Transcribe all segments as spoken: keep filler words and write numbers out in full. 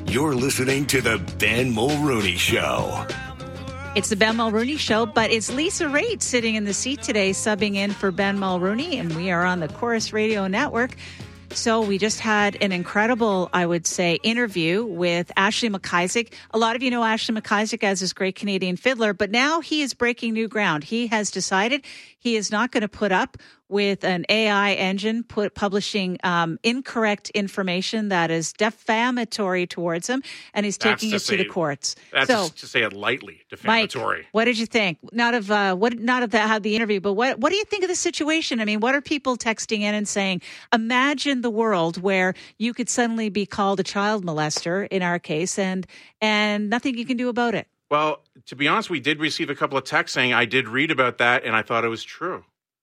You're listening to the Ben Mulrooney Show. It's the Ben Mulrooney Show, but it's Lisa Raitt sitting in the seat today, subbing in for Ben Mulrooney, and we are on the Chorus Radio Network. So we just had an incredible, I would say, interview with Ashley McIsaac. A lot of you know Ashley McIsaac as this great Canadian fiddler, but now he is breaking new ground. He has decided he is not going to put up with an A I engine put, publishing um, incorrect information that is defamatory towards him, and he's That's taking to it say- to the courts. That's so, to say it lightly, Mike, defamatory. what did you think? Not of uh, what, not of that how the interview, but what what do you think of the situation? I mean, what are people texting in and saying? Imagine the world where you could suddenly be called a child molester, in our case, and and nothing you can do about it. Well, to be honest, we did receive a couple of texts saying I did read about that and I thought it was true.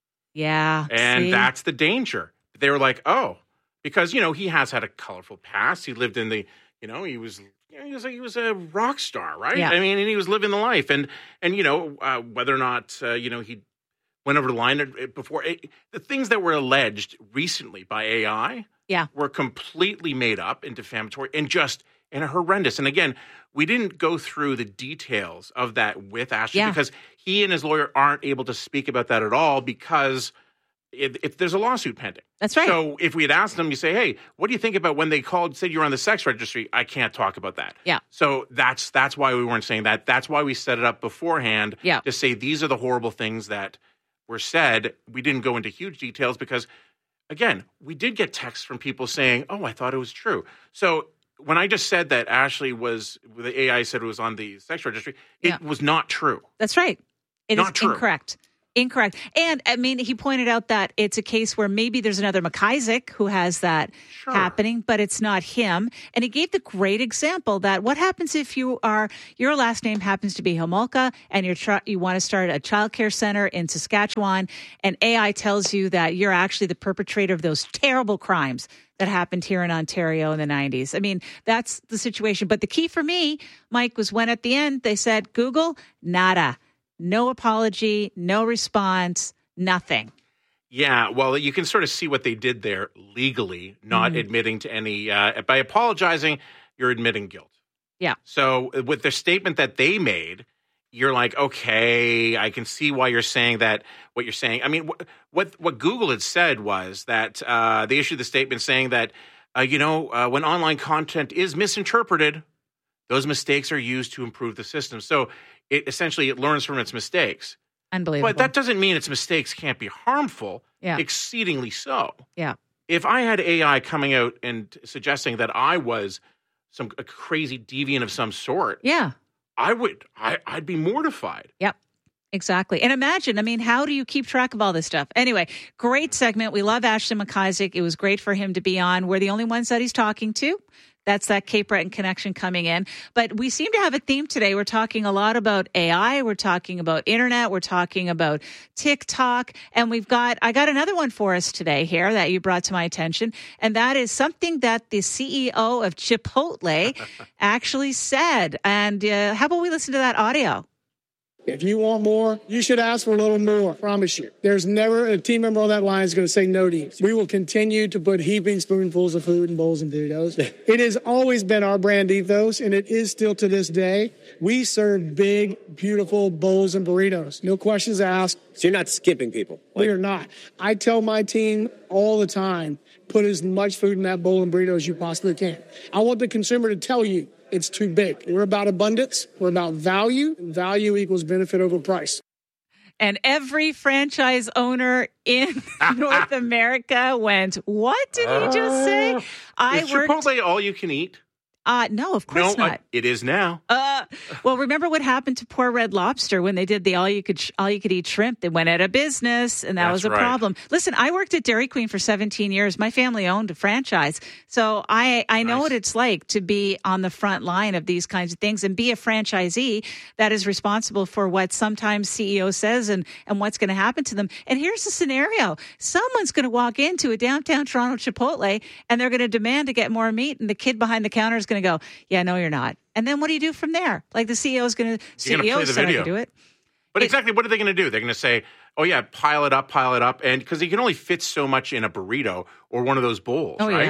Yeah, And see? that's the danger. They were like, oh, because, you know, he has had a colorful past. He lived in the, you know, he was, you know, he was, a, he was a rock star, right? Yeah. I mean, and he was living the life. And, and you know, uh, whether or not, uh, you know, he went over the line before, it, the things that were alleged recently by A I yeah. were completely made up and defamatory and just and horrendous. And again, we didn't go through the details of that with Ashley Yeah. because he and his lawyer aren't able to speak about that at all because if, if there's a lawsuit pending. That's right. So if we had asked them, you say, hey, what do you think about when they called, said you're on the sex registry? I can't talk about that. Yeah. So that's that's why we weren't saying that. That's why we set it up beforehand Yeah. to say these are the horrible things that were said. We didn't go into huge details because, again, we did get texts from people saying, oh, I thought it was true. So when I just said that Ashley was, the A I said it was on the sex registry, it Yeah. was not true. That's right. It Not is true. incorrect. Incorrect. And, I mean, he pointed out that it's a case where maybe there's another McIsaac who has that Sure. happening, but it's not him. And he gave the great example that what happens if you are, your last name happens to be Homolka and you're tr- you want to start a childcare center in Saskatchewan, and A I tells you that you're actually the perpetrator of those terrible crimes that happened here in Ontario in the nineties. I mean, that's the situation. But the key for me, Mike, was when at the end they said, Google, nada. No apology, no response, nothing. Yeah, well, you can sort of see what they did there legally, not Mhm. admitting to any, uh, by apologizing, you're admitting guilt. Yeah. So with the statement that they made, you're like, okay, I can see why you're saying that, what you're saying. I mean, what what, what Google had said was that uh, they issued the statement saying that, uh, you know, uh, when online content is misinterpreted, those mistakes are used to improve the system. So it essentially it learns from its mistakes. Unbelievable. But that doesn't mean its mistakes can't be harmful, Yeah. exceedingly so. Yeah. If I had A I coming out and suggesting that I was some a crazy deviant of some sort, Yeah. I would I, I'd be mortified. Yep. Exactly. And imagine, I mean, how do you keep track of all this stuff? Anyway, great segment. We love Ashley McIsaac. It was great for him to be on. We're the only ones that he's talking to. That's that Cape Breton connection coming in. But we seem to have a theme today. We're talking a lot about A I. We're talking about internet. We're talking about TikTok. And we've got, I got another one for us today here that you brought to my attention. And that is something that the C E O of Chipotle actually said. And uh, how about we listen to that audio? If you want more, you should ask for a little more. I promise you. There's never a team member on that line is going to say no to you. We will continue to put heaping spoonfuls of food in bowls and burritos. It has always been our brand ethos, and it is still to this day. We serve big, beautiful bowls and burritos. No questions asked. So you're not skipping people? We are not. I tell my team all the time, put as much food in that bowl and burrito as you possibly can. I want the consumer to tell you it's too big. We're about abundance. We're about value. And value equals benefit over price. And every franchise owner in North America went, what did he just say? I Is worked. Chipotle all you can eat? Uh, no, of No, course not. uh, it is now. Uh, well, remember what happened to poor Red Lobster when they did the all you could sh- all you could eat shrimp? They went out of business, and that That's was a right. problem. Listen, I worked at Dairy Queen for seventeen years. My family owned a franchise, so I I know Nice. what it's like to be on the front line of these kinds of things and be a franchisee that is responsible for what sometimes C E O says and and what's going to happen to them. And here's the scenario: someone's going to walk into a downtown Toronto Chipotle and they're going to demand to get more meat, and the kid behind the counter is going to go, "Yeah, no, you're not." And then what do you do from there? Like the C E O is going to You're gonna C E O play the said I video. could do it. But It- exactly, what are they going to do? They're going to say, oh, yeah, pile it up, pile it up. And because you can only fit so much in a burrito or one of those bowls, Oh right? yeah.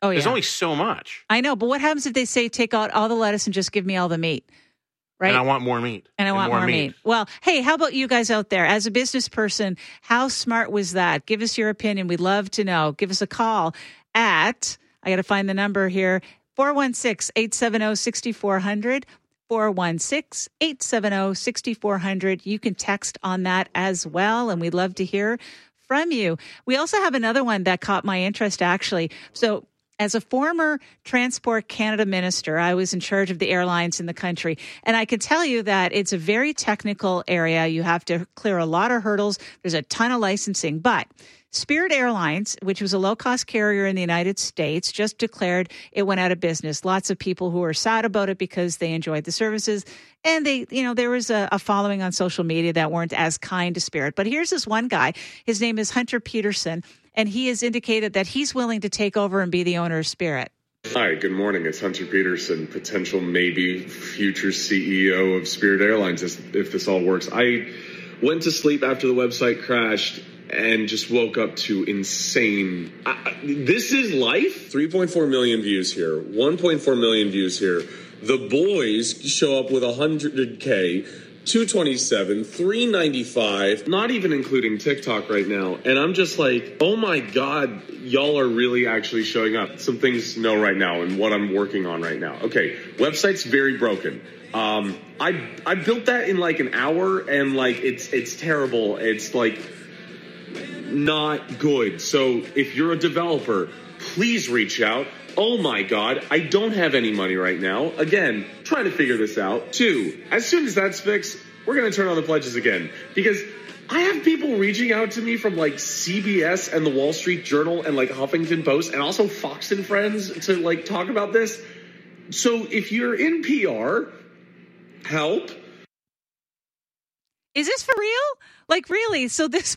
Oh, yeah. There's only so much. I know, but what happens if they say take out all the lettuce and just give me all the meat? Right? And I want more meat. And I want more, more meat. meat. Well, hey, how about you guys out there? As a business person, how smart was that? Give us your opinion. We'd love to know. Give us a call at, I got to find the number here, four one six, eight seven zero, six four zero zero, four one six, eight seven zero, six four zero zero. You can text on that as well, and we'd love to hear from you. We also have another one that caught my interest, actually. So as a former Transport Canada minister, I was in charge of the airlines in the country. And I can tell you that it's a very technical area. You have to clear a lot of hurdles. There's a ton of licensing. But Spirit Airlines, which was a low-cost carrier in the United States, just declared it went out of business. Lots of people who were sad about it because they enjoyed the services. And they, you know, there was a, a following on social media that weren't as kind to Spirit. But here's this one guy. His name is Hunter Peterson. And he has indicated that he's willing to take over and be the owner of Spirit. Hi, good morning. It's Hunter Peterson, potential maybe future C E O of Spirit Airlines if this all works. I went to sleep after the website crashed and just woke up to insane. I, this is life? three point four million views here, one point four million views here. The boys show up with one hundred K. two twenty-seven, three ninety-five, not even including TikTok right now. And I'm just like, oh my God, y'all are really actually showing up. Some things to know right now and what I'm working on right now. Okay, website's very broken. Um, I I built that in like an hour and like it's it's terrible. It's like not good. So if you're a developer, please reach out. Oh my God, I don't have any money right now. Again, trying to figure this out. Two, as soon as that's fixed, we're going to turn on the pledges again. Because I have people reaching out to me from like C B S and the Wall Street Journal and like Huffington Post and also Fox and Friends to like talk about this. So if you're in P R, help. Is this for real? Like, really? So this